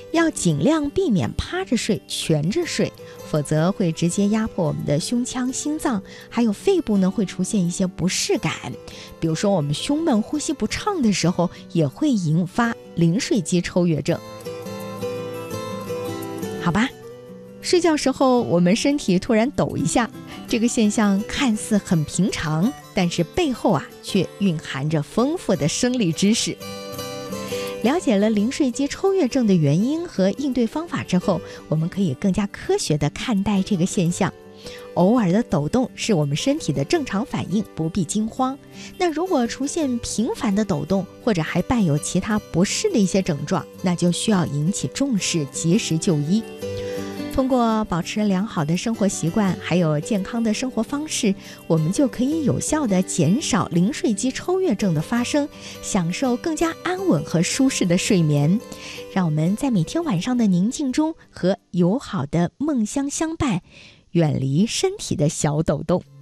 要尽量避免趴着睡、蜷着睡，否则会直接压迫我们的胸腔、心脏，还有肺部呢，会出现一些不适感。比如说我们胸闷、呼吸不畅的时候，也会引发临睡肌抽跃症。好吧，睡觉时候我们身体突然抖一下，这个现象看似很平常，但是背后却蕴含着丰富的生理知识。了解了临睡肌抽跃症的原因和应对方法之后，我们可以更加科学地看待这个现象。偶尔的抖动是我们身体的正常反应，不必惊慌。那如果出现频繁的抖动，或者还伴有其他不适的一些症状，那就需要引起重视，及时就医。通过保持良好的生活习惯，还有健康的生活方式，我们就可以有效地减少临睡肌抽跃症的发生，享受更加安稳和舒适的睡眠。让我们在每天晚上的宁静中和友好的梦乡相伴，远离身体的小抖动。